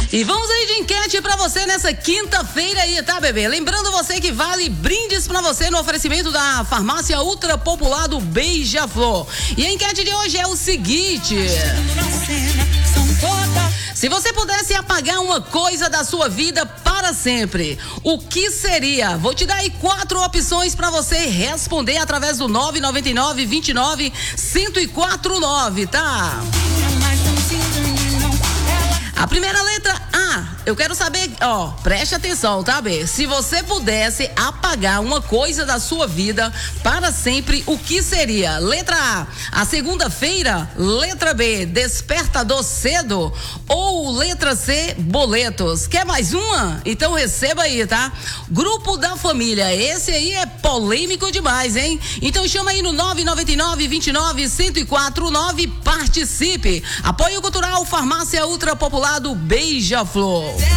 E vamos aí de enquete pra você nessa quinta-feira aí, tá, bebê? Lembrando você que vale brindes pra você no oferecimento da farmácia ultra popular do Beija-Flor. E a enquete de hoje é o seguinte: se você pudesse apagar uma coisa da sua vida para sempre, o que seria? Vou te dar aí 4 opções para você responder através do 999-29-1049, tá? A primeira letra A, eu quero saber, preste atenção, tá, B? Se você pudesse apagar uma coisa da sua vida para sempre, o que seria? Letra A, a segunda-feira. Letra B, despertador cedo. Ou letra C, boletos. Quer mais uma? Então receba aí, tá? Grupo da família, esse aí é polêmico demais, hein? Então chama aí no 999-29-1049, participe. Apoio Cultural Farmácia Ultra Popular do Beija-Flor.